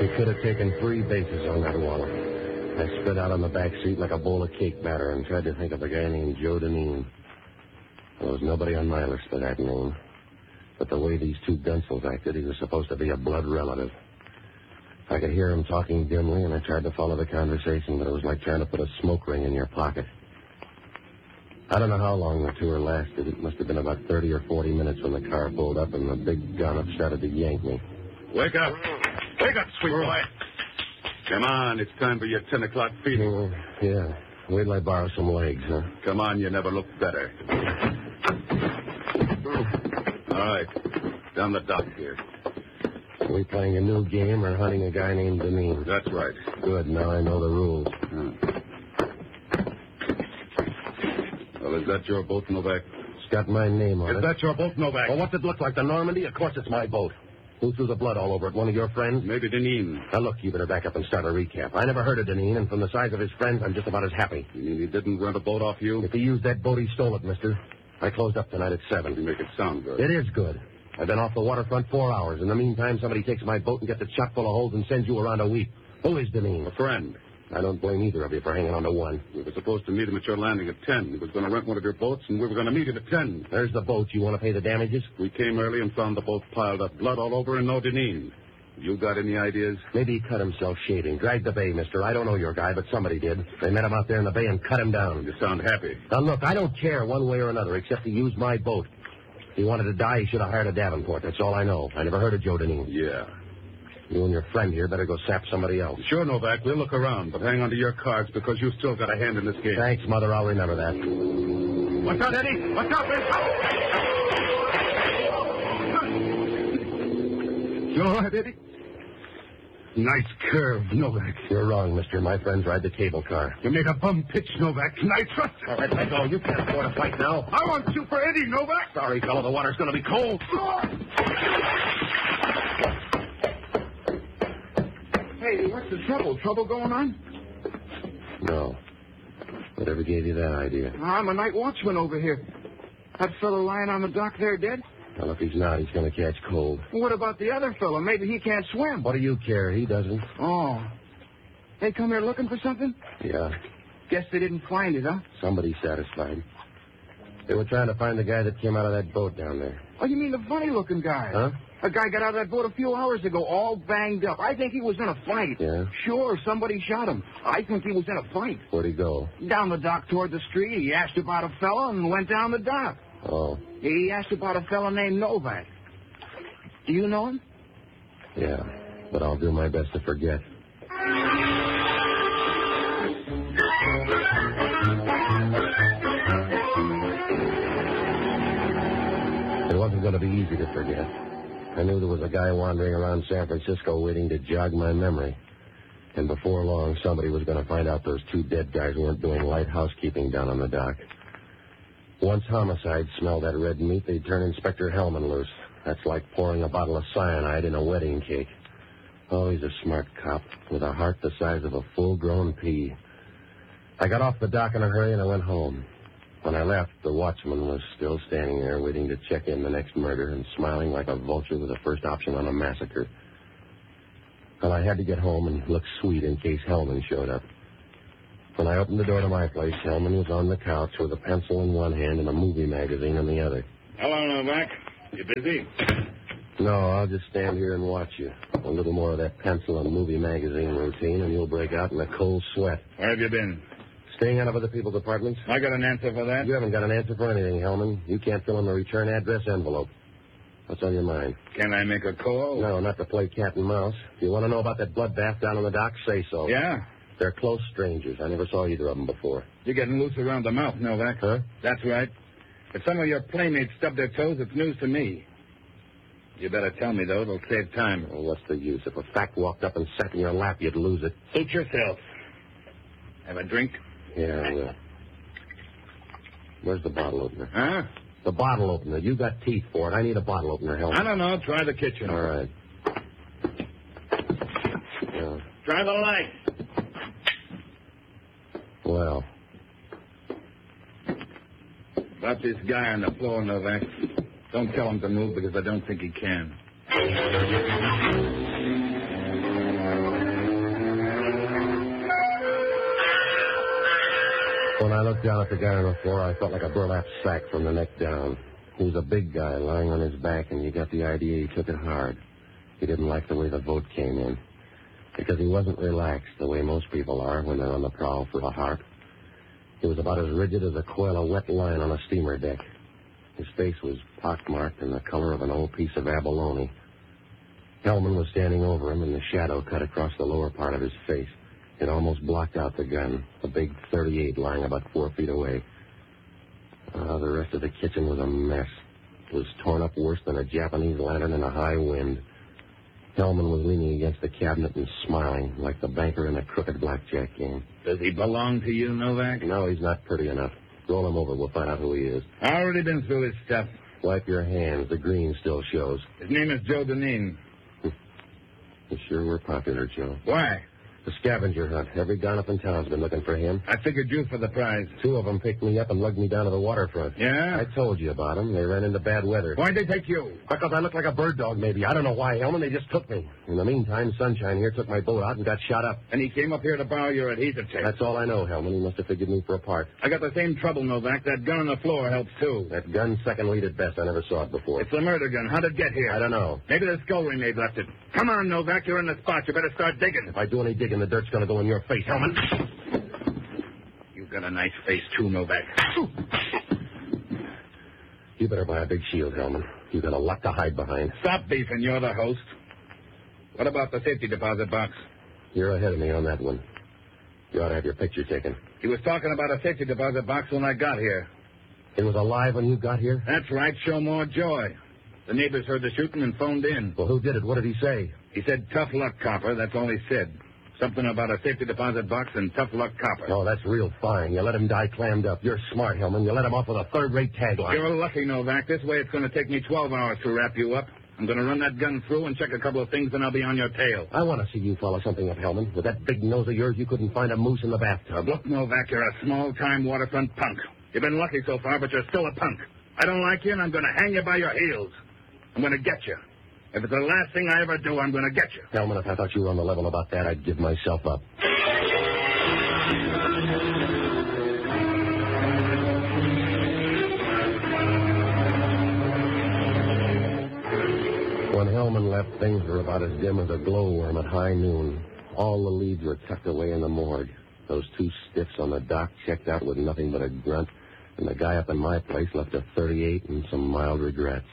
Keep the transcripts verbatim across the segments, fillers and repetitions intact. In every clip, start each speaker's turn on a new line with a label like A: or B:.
A: He could have taken three bases on that wallet. I spread out on the back seat like a bowl of cake batter and tried to think of a guy named Joe Dineen. There was nobody on my list for that name. But the way these two Gunsels acted, he was supposed to be a blood relative. I could hear him talking dimly, and I tried to follow the conversation, but it was like trying to put a smoke ring in your pocket. I don't know how long the tour lasted. It must have been about thirty or forty minutes when the car pulled up and the big gun up started to yank me.
B: Wake up. Wake up, sweet boy. Come on, it's time for your ten o'clock feeding.
A: Oh, yeah. Wait till I borrow some legs, huh?
B: Come on, you never looked better. All right. Down the dock here.
A: Are we playing a new game or hunting a guy named Dineen?
B: That's right.
A: Good, now I know the rules.
B: Hmm. Well, is that your boat, Novak?
A: It's got my name on
B: is
A: it.
B: Is that your boat, Novak?
A: Well, what's it look like, the Normandy? Of course it's my boat. Who threw the blood all over it? One of your friends?
B: Maybe Dineen.
A: Now, look, you better back up and start a recap. I never heard of Dineen, and from the size of his friends, I'm just about as happy.
B: You mean he didn't rent a boat off you?
A: If he used that boat, he stole it, mister. I closed up tonight at seven.
B: You make it sound good.
A: It is good. I've been off the waterfront four hours. In the meantime, somebody takes my boat and gets it chock full of holes and sends you around a week. Who is Dineen?
B: A friend.
A: I don't blame either of you for hanging on to one.
B: We were supposed to meet him at your landing at ten. He was going to rent one of your boats, and we were going to meet him at ten.
A: There's the boat. You want to pay the damages?
B: We came early and found the boat piled up, blood all over and no Dineen. You got any ideas?
A: Maybe he cut himself shaving. Dragged the bay, mister. I don't know your guy, but somebody did. They met him out there in the bay and cut him down.
B: You sound happy.
A: Now, look, I don't care one way or another, except he used my boat. If he wanted to die, he should have hired a Davenport. That's all I know. I never heard of Joe Dineen.
B: Yeah.
A: You and your friend here better go sap somebody else.
B: Sure, Novak. We'll look around, but hang on to your cards because you've still got a hand in this game.
A: Thanks, Mother. I'll remember that.
B: What's up, Eddie? What's up, Eddie?
A: You all right, Eddie?
B: Nice curve, Novak.
A: You're wrong, mister. My friends ride the cable car.
B: You make a bum pitch, Novak. Nice trust.
A: All right, let go. You can't afford a fight now.
B: I want you for Eddie, Novak.
A: Sorry, fellow. The water's going to be cold.
C: Hey, what's the trouble? Trouble going on?
A: No. Whatever gave you that idea?
C: I'm a night watchman over here. That fellow lying on the dock there dead?
A: Well, if he's not, he's going to catch cold.
C: What about the other fellow? Maybe he can't swim.
A: What do you care? He doesn't.
C: Oh. They come here looking for something?
A: Yeah.
C: Guess they didn't find it, huh?
A: Somebody's satisfied. They were trying to find the guy that came out of that boat down there.
C: Oh, you mean the funny-looking guy?
A: Huh?
C: A guy got out of that boat a few hours ago, all banged up. I think he was in a fight.
A: Yeah?
C: Sure, somebody shot him. I think he was in a fight.
A: Where'd he go?
C: Down the dock toward the street. He asked about a fella and went down the dock.
A: Oh.
C: He asked about a fella named Novak. Do you know him?
A: Yeah, but I'll do my best to forget. It wasn't going to be easy to forget. I knew there was a guy wandering around San Francisco waiting to jog my memory. And before long, somebody was going to find out those two dead guys weren't doing light housekeeping down on the dock. Once homicide smelled that red meat, they'd turn Inspector Hellman loose. That's like pouring a bottle of cyanide in a wedding cake. Oh, he's a smart cop with a heart the size of a full-grown pea. I got off the dock in a hurry and I went home. When I left, the watchman was still standing there waiting to check in the next murder and smiling like a vulture with the first option on a massacre. Well, I had to get home and look sweet in case Hellman showed up. When I opened the door to my place, Hellman was on the couch with a pencil in one hand and a movie magazine in the other.
B: Hello, Novak. You busy?
A: No, I'll just stand here and watch you. A little more of that pencil and movie magazine routine, and you'll break out in a cold sweat.
B: Where have you been?
A: Staying out of other people's apartments?
B: I got an answer for that.
A: You haven't got an answer for anything, Hellman. You can't fill in the return address envelope. What's on your mind?
B: Can I make a call?
A: No, not to play cat and mouse. If you want to know about that bloodbath down on the dock, say so.
B: Yeah?
A: They're close strangers. I never saw either of them before.
B: You're getting loose around the mouth, Novak.
A: Huh?
B: That's right. If some of your playmates stub their toes, it's news to me. You better tell me, though. It'll save time.
A: Well, what's the use? If a fact walked up and sat in your lap, you'd lose it.
B: Suit yourself. Have a drink?
A: Yeah, I will. Where's the bottle opener?
B: Huh?
A: The bottle opener. You got teeth for it. I need a bottle opener, Hellman.
B: I don't know. Try the kitchen.
A: All right. Yeah.
B: Try the light.
A: Well.
B: About this guy on the floor, Novak. Don't tell him to move because I don't think he can.
A: When I looked down at the guy on the floor, I felt like a burlap sack from the neck down. He was a big guy lying on his back, and you got the idea he took it hard. He didn't like the way the vote came in, because he wasn't relaxed the way most people are when they're on the prowl for a harp. He was about as rigid as a coil of wet line on a steamer deck. His face was pockmarked and the color of an old piece of abalone. Hellman was standing over him, and the shadow cut across the lower part of his face. It almost blocked out the gun, a big thirty-eight lying about four feet away. Uh, the rest of the kitchen was a mess. It was torn up worse than a Japanese lantern in a high wind. Hellman was leaning against the cabinet and smiling like the banker in a crooked blackjack game.
B: Does he belong to you, Novak?
A: No, he's not pretty enough. Roll him over. We'll find out who he is.
B: I've already been through his stuff.
A: Wipe your hands. The green still shows.
B: His name is Joe Deneen.
A: You sure were popular, Joe.
B: Why?
A: The scavenger hunt. Every gun up in town's been looking for him.
B: I figured you for the prize.
A: Two of them picked me up and lugged me down to the waterfront.
B: Yeah?
A: I told you about them. They ran into bad weather.
B: Why'd they take you?
A: Because I looked like a bird dog, maybe. I don't know why, Hellman. They just took me. In the meantime, Sunshine here took my boat out and got shot up.
B: And he came up here to borrow your adhesive tape.
A: That's all I know, Hellman. He must have figured me for a part.
B: I got the same trouble, Novak. That gun on the floor helps, too.
A: That gun's second lead at best. I never saw it before.
B: It's a murder gun. How'd it get here?
A: I don't know.
B: Maybe the skull ring they've left it. Come on, Novak. You're in the spot. You better start digging.
A: If I do any digging, the dirt's going to go in your face, Hellman.
B: You've got a nice face, too, Novak.
A: You better buy a big shield, Hellman. You've got a lot to hide behind.
B: Stop beefing. You're the host. What about the safety deposit box?
A: You're ahead of me on that one. You ought to have your picture taken.
B: He was talking about a safety deposit box when I got here.
A: It was alive when you got here?
B: That's right. Show more joy. The neighbors heard the shooting and phoned in.
A: Well, who did it? What did he say?
B: He said, tough luck, copper. That's all he said. Something about a safety deposit box and tough luck, copper.
A: Oh, that's real fine. You let him die clammed up. You're smart, Hellman. You let him off with a third-rate tagline.
B: You're lucky, Novak. This way it's going to take me twelve hours to wrap you up. I'm going to run that gun through and check a couple of things, then I'll be on your tail.
A: I want to see you follow something up, Hellman. With that big nose of yours, you couldn't find a moose in the bathtub.
B: Look, Novak, you're a small-time waterfront punk. You've been lucky so far, but you're still a punk. I don't like you, and I'm going to hang you by your heels. I'm going to get you. If it's the last thing I ever do, I'm going to get you.
A: Hellman, if I thought you were on the level about that, I'd give myself up. When Hellman left, things were about as dim as a glowworm at high noon. All the leads were tucked away in the morgue. Those two stiffs on the dock checked out with nothing but a grunt, and the guy up in my place left a thirty-eight and some mild regrets.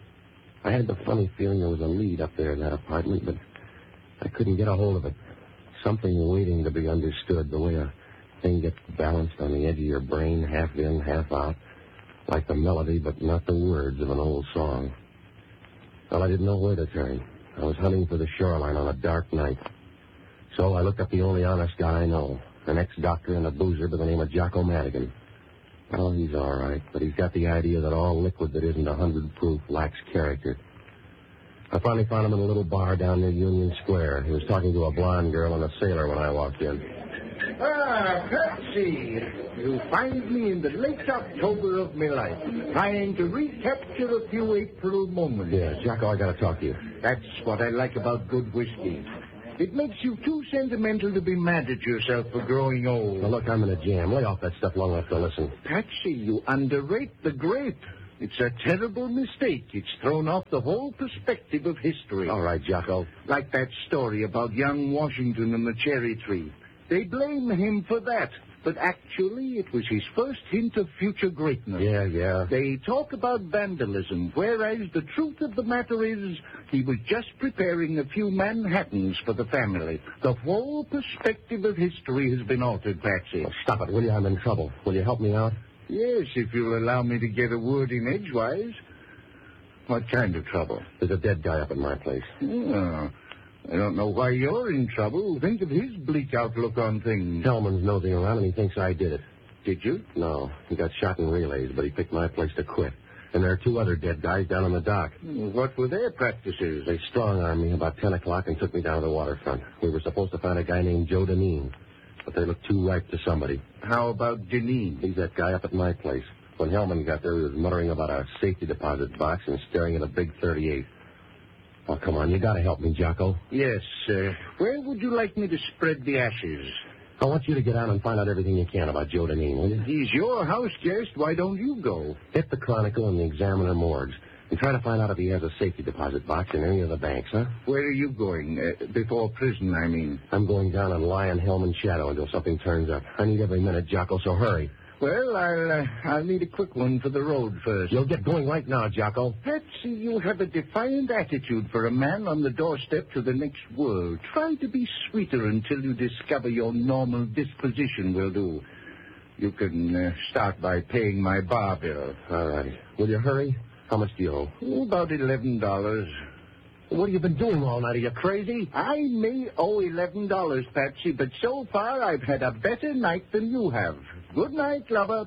A: I had the funny feeling there was a lead up there in that apartment, but I couldn't get a hold of it. Something waiting to be understood, the way a thing gets balanced on the edge of your brain, half in, half out, like the melody but not the words of an old song. Well, I didn't know where to turn. I was hunting for the shoreline on a dark night. So I looked up the only honest guy I know, an ex-doctor and a boozer by the name of Jocko Madigan. Well, he's all right, but he's got the idea that all liquid that isn't a hundred proof lacks character. I finally found him in a little bar down near Union Square. He was talking to a blonde girl and a sailor when I walked in.
C: Ah, Patsy, you find me in the late October of my life, trying to recapture a few April moments.
A: Yeah, Jocko, I got to talk to you.
C: That's what I like about good whiskey. It makes you too sentimental to be mad at yourself for growing old.
A: Now, look, I'm in a jam. Lay off that stuff long enough to listen.
C: Patsy, you underrate the grape. It's a terrible mistake. It's thrown off the whole perspective of history.
A: All right, Jocko.
C: Like that story about young Washington and the cherry tree. They blame him for that, but actually it was his first hint of future greatness.
A: Yeah, yeah.
C: They talk about vandalism, whereas the truth of the matter is he was just preparing a few Manhattans for the family. The whole perspective of history has been altered, Patsy.
A: Well, stop it, will you? I'm in trouble. Will you help me out?
C: Yes, if you'll allow me to get a word in edgewise. What kind of trouble?
A: There's a dead guy up at my place.
C: Oh, I don't know why you're in trouble. Think of his bleak outlook on things.
A: Hellman's nosing around and he thinks I did it.
C: Did you?
A: No, he got shot in relays, but he picked my place to quit. And there are two other dead guys down on the dock.
C: What were their practices?
A: They strong-armed me about ten o'clock and took me down to the waterfront. We were supposed to find a guy named Joe Deneen, but they looked too ripe to somebody.
C: How about Deneen?
A: He's that guy up at my place. When Hellman got there, he was muttering about a safety deposit box and staring at a big thirty-eight. Oh, come on, you gotta help me, Jocko.
C: Yes, uh, where would you like me to spread the ashes?
A: I want you to get out and find out everything you can about Joe Deneen, will you?
C: He's your house guest. Why don't you go?
A: Hit the Chronicle and the Examiner morgues and try to find out if he has a safety deposit box in any of the banks, huh?
C: Where are you going? Uh, before prison, I mean.
A: I'm going down on Lion, Helm, and Shadow until something turns up. I need every minute, Jocko, so hurry.
C: Well, I'll, uh, I'll need a quick one for the road first.
A: You'll get going right now, Jocko.
C: Patsy, you have a defiant attitude for a man on the doorstep to the next world. Try to be sweeter until you discover your normal disposition will do. You can uh, start by paying my bar bill.
A: All right. Will you hurry? How much do you owe?
C: Oh, about eleven dollars.
A: What have you been doing all night? Are you crazy?
C: I may owe eleven dollars, Patsy, but so far I've had a better night than you have. Good night, lover.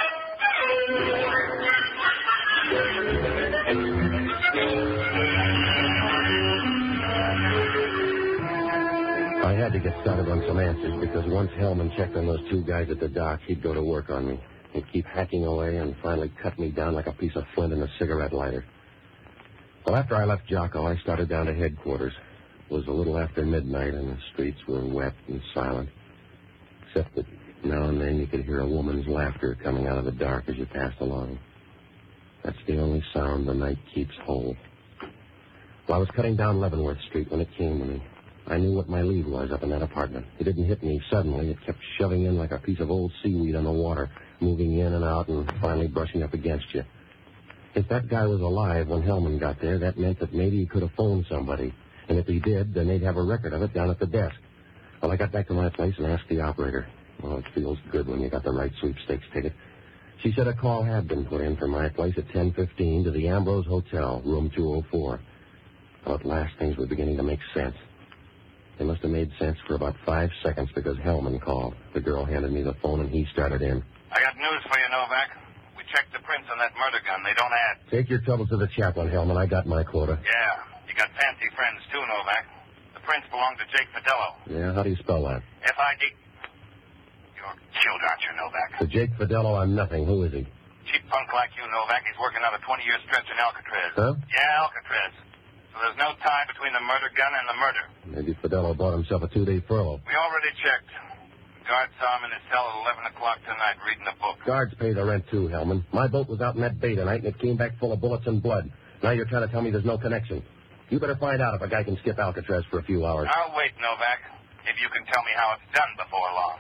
A: I had to get started on some answers because once Hellman checked on those two guys at the dock, he'd go to work on me. He'd keep hacking away and finally cut me down like a piece of flint in a cigarette lighter. Well, after I left Jocko, I started down to headquarters. It was a little after midnight, and the streets were wet and silent, except that now and then you could hear a woman's laughter coming out of the dark as you passed along. That's the only sound the night keeps whole. Well, I was cutting down Leavenworth Street when it came to me. I knew what my lead was up in that apartment. It didn't hit me suddenly. It kept shoving in like a piece of old seaweed on the water, moving in and out and finally brushing up against you. If that guy was alive when Hellman got there, that meant that maybe he could have phoned somebody. And if he did, then they'd have a record of it down at the desk. Well, I got back to my place and asked the operator. Well, it feels good when you got the right sweepstakes ticket. She said a call had been put in from my place at ten fifteen to the Ambrose Hotel, room two oh four. Well, at last things were beginning to make sense. They must have made sense for about five seconds because Hellman called. The girl handed me the phone and he started in.
D: I got news for you, Novak. We checked the prints on that murder gun. They don't add.
A: Take your trouble to the chaplain, Hellman. I got my quota.
D: Yeah. You got fancy friends, too, Novak. The prints belong to Jake Fidello.
A: Yeah, how do you spell that?
D: F I D. You're killed, aren't you, Novak?
A: To Jake Fidello, I'm nothing. Who is he?
D: Cheap punk like you, Novak. He's working out a twenty-year stretch in Alcatraz.
A: Huh?
D: Yeah, Alcatraz. So there's no tie between the murder gun and the murder.
A: Maybe Fidello bought himself a two-day furlough.
D: We already checked. The guard saw him in his cell at eleven o'clock tonight reading a book.
A: Guards pay the rent, too, Hellman. My boat was out in that bay tonight, and it came back full of bullets and blood. Now you're trying to tell me there's no connection. You better find out if a guy can skip Alcatraz for a few hours.
D: I'll wait, Novak, if you can tell me how it's done before long.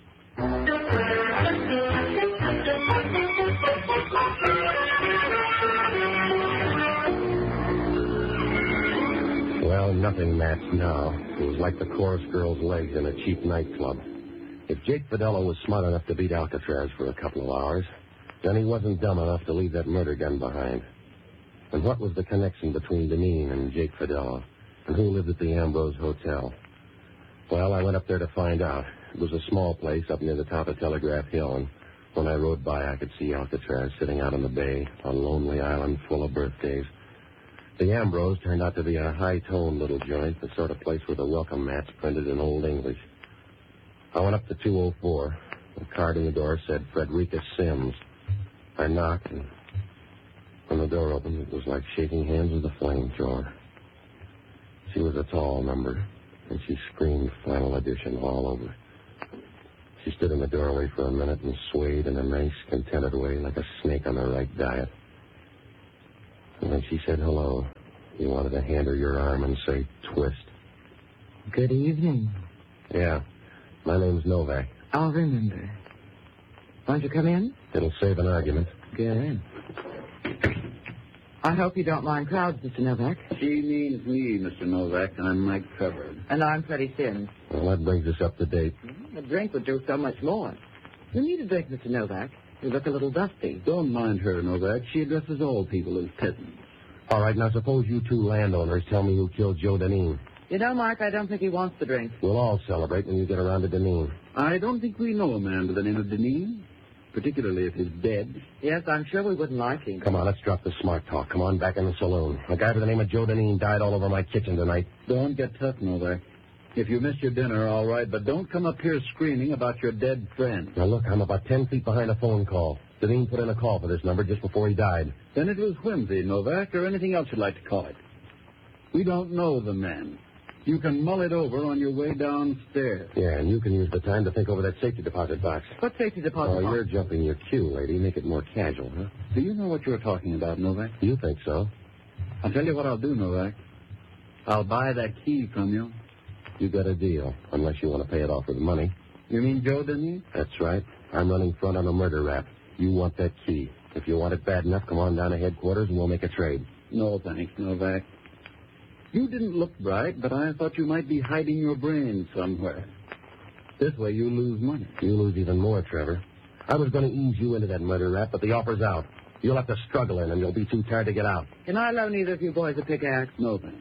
A: Well, nothing matched now. It was like the chorus girl's legs in a cheap nightclub. If Jake Fidello was smart enough to beat Alcatraz for a couple of hours, then he wasn't dumb enough to leave that murder gun behind. And what was the connection between Deneen and Jake Fidello? And who lived at the Ambrose Hotel? Well, I went up there to find out. It was a small place up near the top of Telegraph Hill, and when I rode by, I could see Alcatraz sitting out on the bay, a lonely island full of birthdays. The Ambrose turned out to be a high-toned little joint, the sort of place where the welcome mats printed in Old English. I went up to two oh four. The card in the door said Frederica Sims. I knocked, and when the door opened, it was like shaking hands with a flamethrower. She was a tall number, and she screamed Final Edition all over. She stood in the doorway for a minute and swayed in a nice, contented way like a snake on the right diet. And then she said hello. You wanted to hand her your arm and say, twist.
E: Good evening.
A: Yeah. My name's Novak.
E: I'll remember. Won't you come in?
A: It'll save an argument.
E: Good. I hope you don't mind crowds, Mister Novak.
C: She means me, Mister Novak, and I'm Mike Covered.
E: And I'm Freddie Sims.
A: Well, that brings us up to date.
E: A drink would do so much more. You need a drink, Mister Novak. You look a little dusty.
C: Don't mind her, Novak. She addresses all people as peasants.
A: All right, now suppose you two landowners tell me who killed Joe Deneen.
E: You know, Mark, I don't think he wants the drink.
A: We'll all celebrate when you get around to Deneen.
C: I don't think we know a man by the name of Deneen, particularly if he's dead.
E: Yes, I'm sure we wouldn't like him.
A: Come on, let's drop the smart talk. Come on, back in the saloon. A guy by the name of Joe Deneen died all over my kitchen tonight.
C: Don't get tough, Novak. If you missed your dinner, all right, but don't come up here screaming about your dead friend.
A: Now, look, I'm about ten feet behind a phone call. Deneen put in a call for this number just before he died.
C: Then it was whimsy, Novak, or anything else you'd like to call it. We don't know the man. You can mull it over on your way downstairs.
A: Yeah, and you can use the time to think over that safety deposit box.
E: What safety deposit
A: Oh,
E: box?
A: you're jumping your cue, lady. Make it more casual, huh?
C: Do you know what you're talking about, Novak?
A: You think so?
C: I'll tell you what I'll do, Novak. I'll buy that key from you.
A: You got a deal, unless you want to pay it off with money.
C: You mean Joe Denis?
A: That's right. I'm running front on a murder rap. You want that key. If you want it bad enough, come on down to headquarters and we'll make a trade.
C: No, thanks, Novak. You didn't look bright, but I thought you might be hiding your brains somewhere. This way you lose money.
A: You lose even more, Trevor. I was going to ease you into that murder rap, but the offer's out. You'll have to struggle in, and you'll be too tired to get out.
E: Can I loan either of you boys a pickaxe?
C: No, thanks.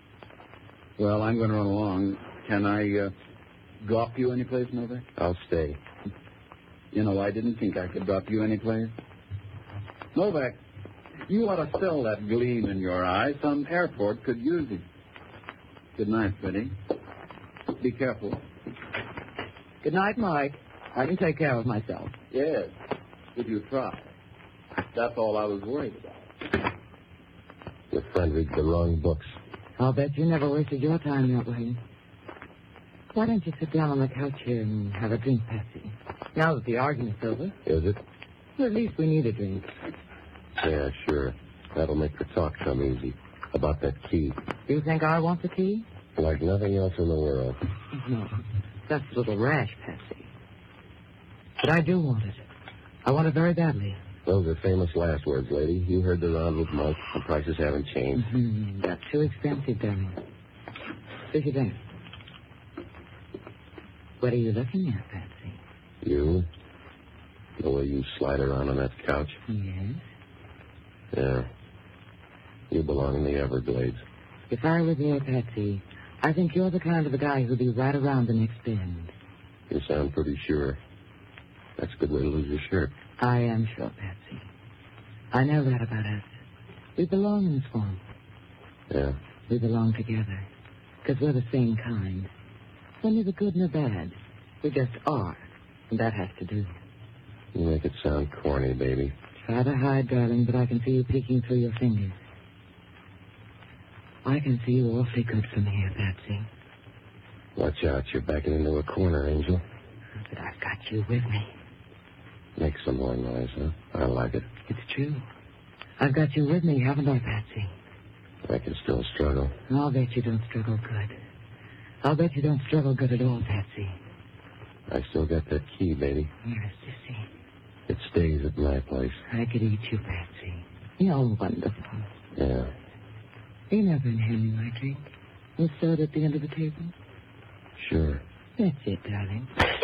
C: Well, I'm going to run along. Can I uh, drop you anyplace, Novak?
A: I'll stay.
C: You know, I didn't think I could drop you anyplace. Novak, you ought to sell that gleam in your eye. Some airport could use it. Good night, Freddie. Be careful.
E: Good night, Mike. I can take care of myself.
C: Yes, if you try. That's all I was worried about.
A: Your friend reads the wrong books.
E: I'll bet you never wasted your time that way. Why don't you sit down on the couch here and have a drink, Patsy? Now that the argument's over.
A: Is it?
E: Well, at least we need a drink.
A: Yeah, sure. That'll make the talk come easy. About that key.
E: You think I want the key?
A: Like nothing else in the world.
E: No. That's a little rash, Patsy. But I do want it. I want it very badly.
A: Those are famous last words, lady. You heard the round with Mike. The prices haven't changed.
E: Mm-hmm. That's too expensive, darling. Sit you down. What are you looking at, Patsy?
A: You? The way you slide around on that couch?
E: Yes.
A: Yeah. You belong in the Everglades.
E: If I were there, Patsy, I think you're the kind of a guy who'd be right around the next bend.
A: You sound pretty sure. That's a good way to lose your shirt.
E: I am sure, Patsy. I know that about us. We belong in the swamp.
A: Yeah.
E: We belong together. Because we're the same kind. We're neither good nor bad. We just are. And that has to do.
A: You make it sound corny, baby.
E: Try to hide, darling, but I can see you peeking through your fingers. I can see you awfully good from here, Patsy.
A: Watch out. You're backing into a corner, Angel.
E: But I've got you with me.
A: Make some more noise, huh? I like it.
E: It's true. I've got you with me, haven't I, Patsy?
A: I can still struggle.
E: I'll bet you don't struggle good. I'll bet you don't struggle good at all, Patsy.
A: I still got that key, baby.
E: Yes, sissy.
A: It stays at my place.
E: I could eat you, Patsy. You're wonderful.
A: Yeah.
E: You never hand me my drink. With soda at the end of the table?
A: Sure.
E: That's it, darling.